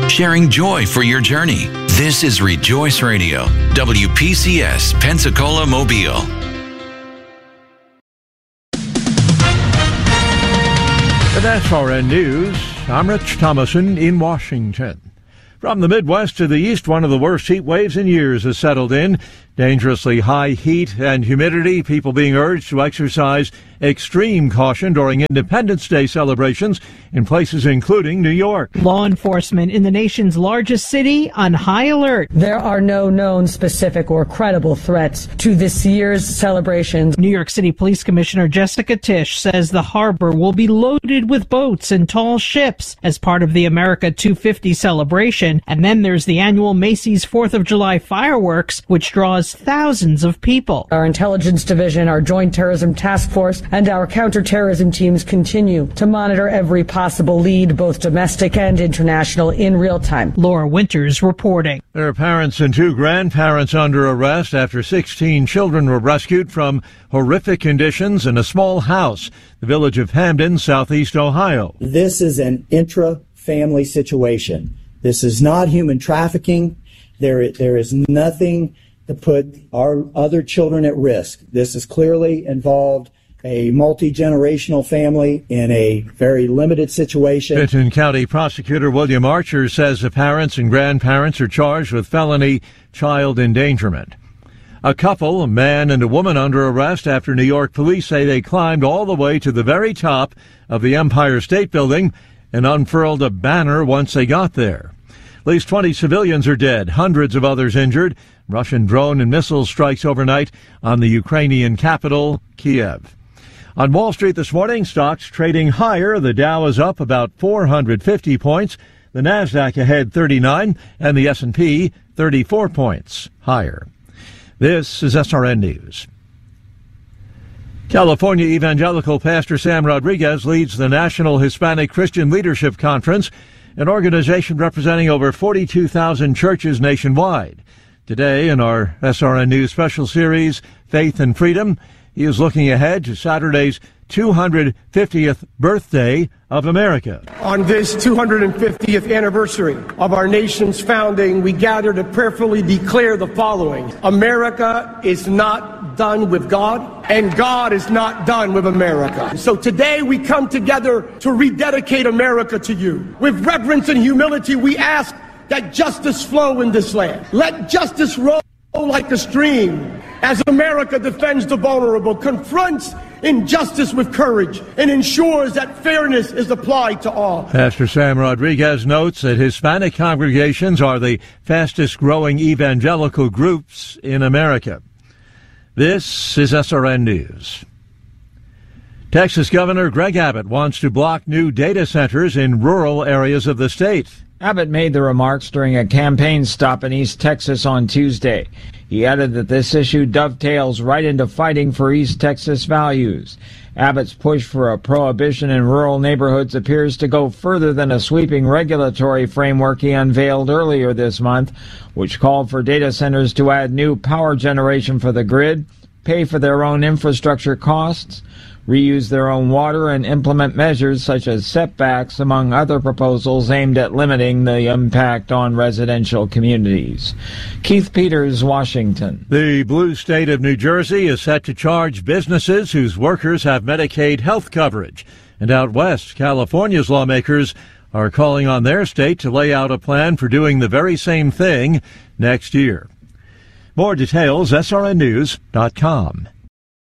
sharing joy for your journey. This is Rejoice Radio, WPCS, Pensacola, Mobile. With SRN News, I'm Rich Thomason in Washington. From the Midwest to the East, one of the worst heat waves in years has settled in. Dangerously high heat and humidity, people being urged to exercise extreme caution during Independence Day celebrations in places including New York. Law enforcement in the nation's largest city on high alert. There are no known specific or credible threats to this year's celebrations. New York City Police Commissioner Jessica Tisch says the harbor will be loaded with boats and tall ships as part of the America 250 celebration. And then there's the annual Macy's 4th of July fireworks, which draws thousands of people. Our intelligence division, our joint terrorism task force, and our counterterrorism teams continue to monitor every possible lead, both domestic and international, in real time. Laura Winters reporting. There are parents and 2 grandparents under arrest after 16 children were rescued from horrific conditions in a small house, the village of Hamden, southeast Ohio. This is an intra-family situation. This is not human trafficking. There is nothing to put our other children at risk. This is clearly involved a multi-generational family in a very limited situation. Benton County Prosecutor William Archer says the parents and grandparents are charged with felony child endangerment. A couple, a man and a woman, under arrest after New York police say they climbed all the way to the very top of the Empire State Building and unfurled a banner once they got there. At least 20 civilians are dead, hundreds of others injured. Russian drone and missile strikes overnight on the Ukrainian capital, Kiev. On Wall Street this morning, stocks trading higher. The Dow is up about 450 points. The Nasdaq ahead 39 and the S&P 34 points higher. This is SRN News. California evangelical pastor Sam Rodriguez leads the National Hispanic Christian Leadership Conference, an organization representing over 42,000 churches nationwide. Today, in our SRN News special series, Faith and Freedom, he is looking ahead to Saturday's 250th birthday of America. On this 250th anniversary of our nation's founding, we gather to prayerfully declare the following. America is not done with God, and God is not done with America. So today we come together to rededicate America to you. With reverence and humility, we ask that justice flow in this land. Let justice roll like a stream as America defends the vulnerable, confronts injustice with courage, and ensures that fairness is applied to all. Pastor Sam Rodriguez notes that Hispanic congregations are the fastest growing evangelical groups in America. This is SRN News. Texas Governor Greg Abbott wants to block new data centers in rural areas of the state. Abbott made the remarks during a campaign stop in East Texas on Tuesday. He added that this issue dovetails right into fighting for East Texas values. Abbott's push for a prohibition in rural neighborhoods appears to go further than a sweeping regulatory framework he unveiled earlier this month, which called for data centers to add new power generation for the grid, pay for their own infrastructure costs, reuse their own water, and implement measures such as setbacks, among other proposals aimed at limiting the impact on residential communities. Keith Peters, Washington. The blue state of New Jersey is set to charge businesses whose workers have Medicaid health coverage. And out west, California's lawmakers are calling on their state to lay out a plan for doing the very same thing next year. More details, srnnews.com.